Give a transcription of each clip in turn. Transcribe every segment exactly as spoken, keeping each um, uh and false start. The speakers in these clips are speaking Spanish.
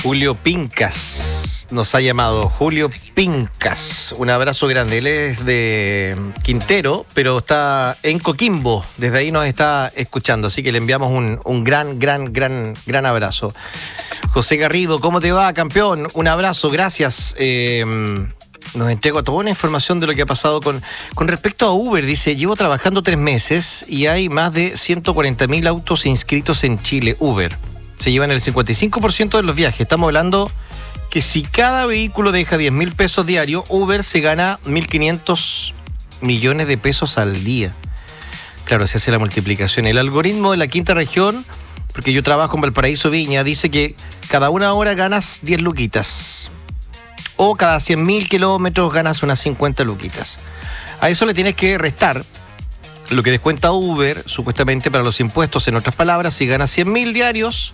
Julio Pincas nos ha llamado. Julio Pincas, un abrazo grande. Él es de Quintero, pero está en Coquimbo. Desde ahí nos está escuchando, así que le enviamos un, un gran, gran, gran, gran abrazo. José Garrido, ¿cómo te va, campeón? Un abrazo, gracias. Eh, nos entrego toda una información de lo que ha pasado con, con respecto a Uber. Dice, llevo trabajando tres meses y hay más de ciento cuarenta mil autos inscritos en Chile. Uber se llevan el cincuenta y cinco por ciento de los viajes. Estamos hablando que si cada vehículo deja diez mil pesos diarios, Uber se gana mil quinientos millones de pesos al día. Claro, se hace la multiplicación. El algoritmo de la quinta región, porque yo trabajo en Valparaíso Viña, dice que cada una hora ganas diez luquitas. O cada cien mil kilómetros ganas unas cincuenta luquitas. A eso le tienes que restar lo que descuenta Uber, supuestamente para los impuestos. En otras palabras, si ganas cien mil diarios,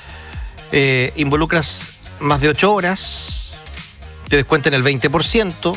eh, involucras más de ocho horas, te descuentan el veinte por ciento,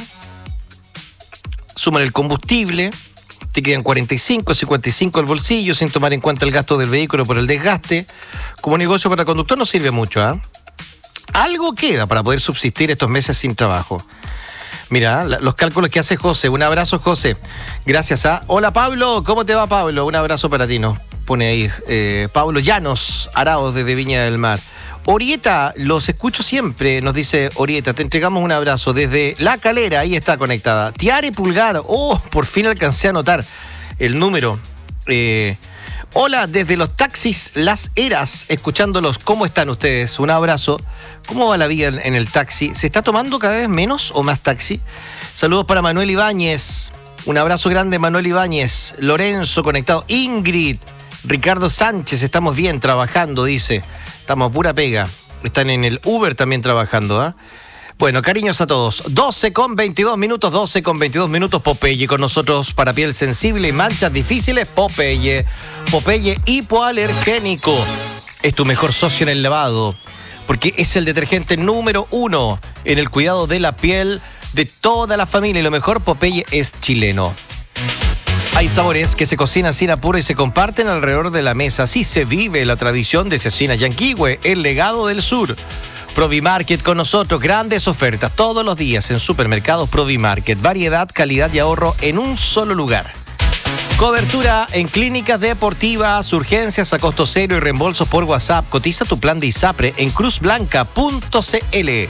suman el combustible, te quedan cuarenta y cinco, cincuenta y cinco al bolsillo, sin tomar en cuenta el gasto del vehículo por el desgaste. Como negocio para conductor no sirve mucho, ¿ah? ¿eh? Algo queda para poder subsistir estos meses sin trabajo. Mira, los cálculos que hace José. Un abrazo, José. Gracias a... Hola, Pablo. ¿Cómo te va, Pablo? Un abrazo para ti, ¿no? Pone ahí eh, Pablo Llanos, Araos, desde Viña del Mar. Orieta, los escucho siempre, nos dice Orieta. Te entregamos un abrazo desde La Calera. Ahí está conectada. Tiare Pulgar. Oh, por fin alcancé a anotar el número. Eh... Hola, desde los taxis Las Heras, escuchándolos. ¿Cómo están ustedes? Un abrazo. ¿Cómo va la vida en el taxi? ¿Se está tomando cada vez menos o más taxi? Saludos para Manuel Ibáñez. Un abrazo grande, Manuel Ibáñez. Lorenzo, conectado. Ingrid. Ricardo Sánchez, estamos bien trabajando, dice. Estamos a pura pega. Están en el Uber también trabajando, ¿ah? ¿eh? Bueno, cariños a todos. doce con veintidós minutos, doce con veintidós minutos. Popeye con nosotros para piel sensible y manchas difíciles. Popeye. Popeye hipoalergénico. Es tu mejor socio en el lavado, porque es el detergente número uno en el cuidado de la piel de toda la familia. Y lo mejor, Popeye es chileno. Hay sabores que se cocinan sin apuro y se comparten alrededor de la mesa. Así se vive la tradición de Cecina Yanquihue, el legado del sur. Provimarket con nosotros, grandes ofertas todos los días en supermercados Provimarket. Variedad, calidad y ahorro en un solo lugar. Cobertura en clínicas deportivas, urgencias a costo cero y reembolsos por WhatsApp. Cotiza tu plan de ISAPRE en cruz blanca punto c l.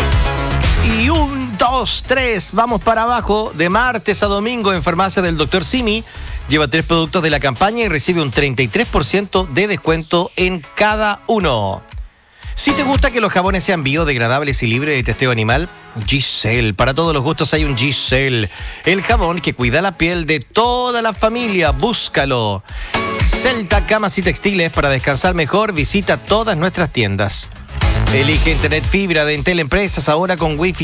Y un, dos, tres, vamos para abajo. De martes a domingo en Farmacia del doctor Simi. Lleva tres productos de la campaña y recibe un treinta y tres por ciento de descuento en cada uno. Si te gusta que los jabones sean biodegradables y libres de testeo animal, Giselle. Para todos los gustos hay un Giselle. El jabón que cuida la piel de toda la familia. Búscalo. Celta Camas y Textiles. Para descansar mejor, visita todas nuestras tiendas. Elige Internet Fibra de Entel Empresas ahora con Wi-Fi